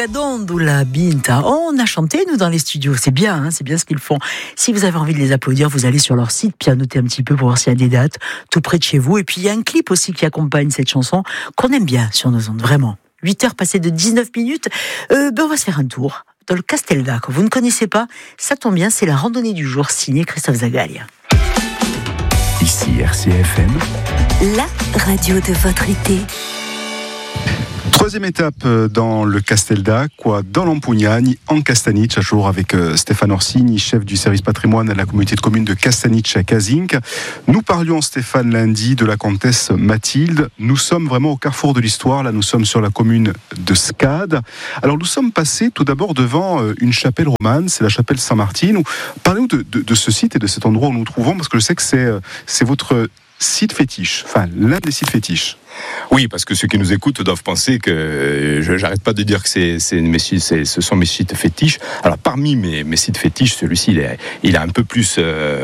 Gadondoula Binta. On a chanté, nous, dans les studios. C'est bien ce qu'ils font. Si vous avez envie de les applaudir, vous allez sur leur site, pianoter un petit peu pour voir s'il y a des dates tout près de chez vous. Et puis, il y a un clip aussi qui accompagne cette chanson qu'on aime bien sur nos ondes, vraiment. 8 heures passées de 19 minutes. On va se faire un tour dans le Castelda. Quand vous ne connaissez pas, ça tombe bien, c'est la randonnée du jour signée Christophe Zagalia. Ici RCFM, la radio de votre été. Troisième étape dans le Castelda, dans l'Ampugnani, en Castanic, à jour avec Stéphane Orsini, chef du service patrimoine à la communauté de communes de Castanic à Cazinc. Nous parlions, Stéphane, lundi de la comtesse Mathilde. Nous sommes vraiment au carrefour de l'histoire. Là, nous sommes sur la commune de Scade. Alors, nous sommes passés tout d'abord devant une chapelle romane, c'est la chapelle Saint-Martin. Parlez-nous de ce site et de cet endroit où nous nous trouvons, parce que je sais que c'est votre site fétiche, enfin l'un des sites fétiches. Oui, parce que ceux qui nous écoutent doivent penser que j'arrête pas de dire que ce sont mes sites fétiches. Alors parmi mes sites fétiches, celui-ci il a un peu plus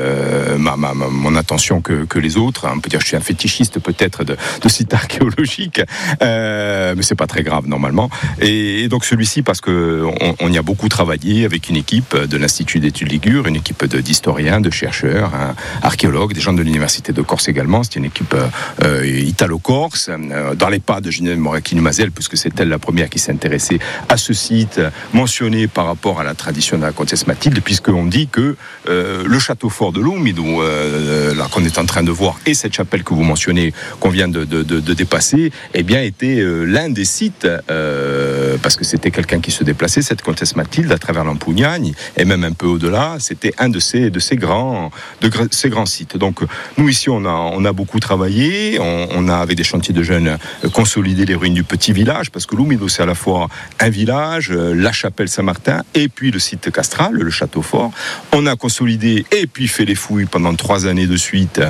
mon attention que les autres. On peut dire que je suis un fétichiste peut-être de sites archéologiques, mais c'est pas très grave normalement. Et donc celui-ci parce que on y a beaucoup travaillé avec une équipe de l'Institut d'études Ligures, une équipe d'historiens, de chercheurs, archéologues, des gens de l'université de Corse également. C'est une équipe italo-corse. Dans les pas de Ginevra Moracchini-Mazel, puisque c'est elle la première qui s'est intéressée à ce site mentionné par rapport à la tradition de la comtesse Mathilde, puisqu'on dit que le château fort de Lumido, là qu'on est en train de voir, et cette chapelle que vous mentionnez, qu'on vient de dépasser, eh bien était l'un des sites, parce que c'était quelqu'un qui se déplaçait, cette comtesse Mathilde, à travers l'Ampugnani, et même un peu au-delà, c'était un de ces grands sites. Donc nous ici, on a beaucoup travaillé, on a avec des chantiers de jeunes consolider les ruines du petit village, parce que Lumido c'est à la fois un village, la chapelle Saint-Martin et puis le site castral, le château fort. On a consolidé et puis fait les fouilles pendant 3 années de suite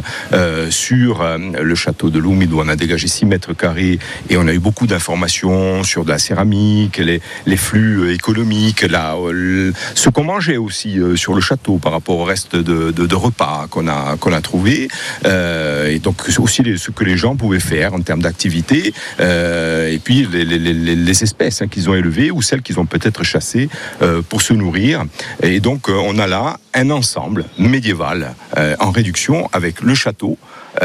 sur le château de Lumido. On a dégagé 6 mètres carrés et on a eu beaucoup d'informations sur de la céramique, les flux économiques, ce qu'on mangeait aussi sur le château par rapport au reste de repas qu'on a trouvé, et donc aussi ce que les gens pouvaient faire en termes d'activité, et puis les espèces qu'ils ont élevées ou celles qu'ils ont peut-être chassées pour se nourrir. Et donc on a là un ensemble médiéval en réduction avec le château,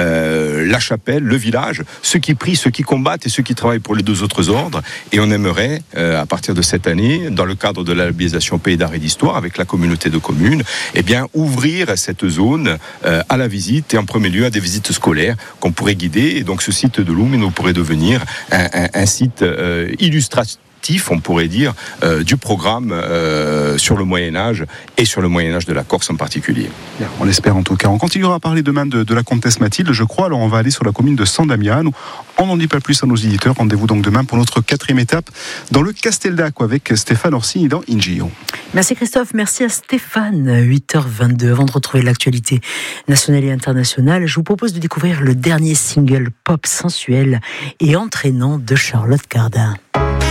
la chapelle, le village, ceux qui prient, ceux qui combattent et ceux qui travaillent pour les 2 autres ordres. Et on aimerait, à partir de cette année, dans le cadre de la labellisation Pays d'art et d'histoire, avec la communauté de communes, eh bien, ouvrir cette zone à la visite et en premier lieu à des visites scolaires qu'on pourrait guider. Et donc ce site de Lumido pourrait devenir un site illustratif, on pourrait dire, du programme sur le Moyen-Âge et sur le Moyen-Âge de la Corse en particulier. Bien, on l'espère en tout cas. On continuera à parler demain de la comtesse Mathilde, je crois. Alors on va aller sur la commune de San Damiano. On n'en dit pas plus à nos éditeurs. Rendez-vous donc demain pour notre 4e étape dans le Castelda avec Stéphane Orsini dans Ingio. Merci Christophe, merci à Stéphane. 8h22, avant de retrouver l'actualité nationale et internationale, je vous propose de découvrir le dernier single pop sensuel et entraînant de Charlotte Cardin.